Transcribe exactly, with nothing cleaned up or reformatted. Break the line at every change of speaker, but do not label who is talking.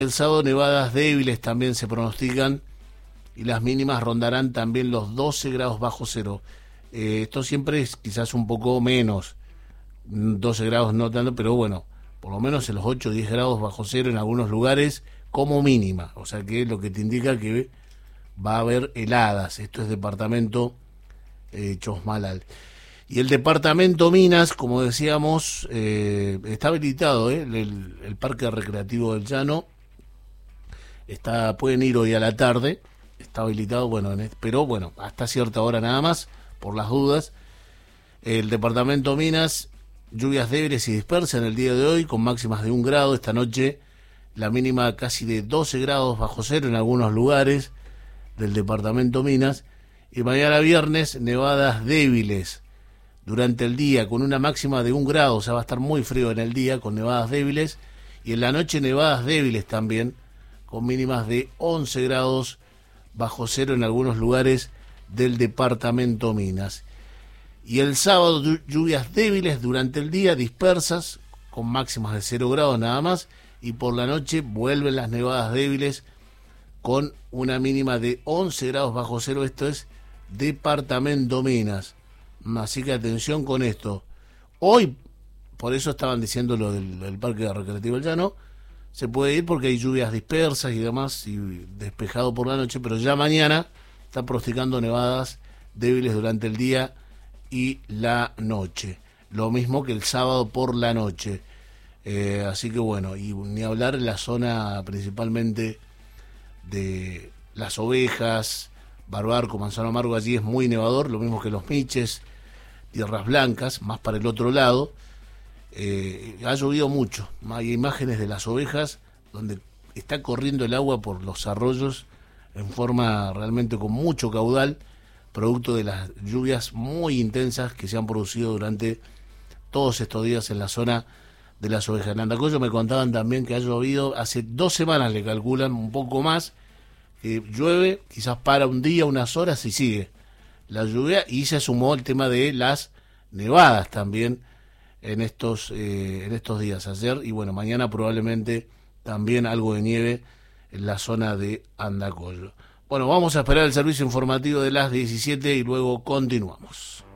El sábado nevadas débiles también se pronostican y las mínimas rondarán también los doce grados bajo cero. Eh, esto siempre es quizás un poco menos, doce grados no tanto, pero bueno, por lo menos en los ocho o diez grados bajo cero en algunos lugares como mínima. O sea que es lo que te indica que va a haber heladas. Esto es departamento eh, Chosmalal. Y el departamento Minas, como decíamos, eh, está habilitado, ¿eh? el, el Parque Recreativo del Llano. Está, pueden ir hoy a la tarde, está habilitado, bueno, en este, pero bueno, hasta cierta hora nada más, por las dudas. El departamento Minas, lluvias débiles y dispersas en el día de hoy, con máximas de un grado. Esta noche la mínima casi de doce grados bajo cero en algunos lugares del departamento Minas. Y mañana viernes, nevadas débiles durante el día, con una máxima de un grado, o sea, va a estar muy frío en el día, con nevadas débiles. Y en la noche nevadas débiles también, con mínimas de once grados bajo cero en algunos lugares del departamento Minas. Y el sábado lluvias débiles durante el día, dispersas, con máximas de cero grados nada más, y por la noche vuelven las nevadas débiles con una mínima de once grados bajo cero. Esto es departamento Minas. Así que atención con esto. Hoy, por eso estaban diciendo lo del, del Parque Recreativo del Llano, se puede ir porque hay lluvias dispersas y demás, y despejado por la noche, pero ya mañana está pronosticando nevadas débiles durante el día y la noche. Lo mismo que el sábado por la noche. Eh, así que bueno, y ni hablar en la zona principalmente de Las Ovejas, Barbarco, Manzano Amargo, allí es muy nevador, lo mismo que Los Miches, Tierras Blancas, más para el otro lado. Eh, ha llovido mucho, hay imágenes de Las Ovejas donde está corriendo el agua por los arroyos en forma realmente con mucho caudal, producto de las lluvias muy intensas que se han producido durante todos estos días en la zona de Las Ovejas. En Andacollo me contaban también que ha llovido, hace dos semanas le calculan, un poco más, que llueve, quizás para un día, unas horas y sigue la lluvia, y se sumó el tema de las nevadas también en estos eh, en estos días, ayer y bueno, mañana probablemente también algo de nieve en la zona de Andacollo. Bueno, vamos a esperar el servicio informativo de las diecisiete y luego continuamos.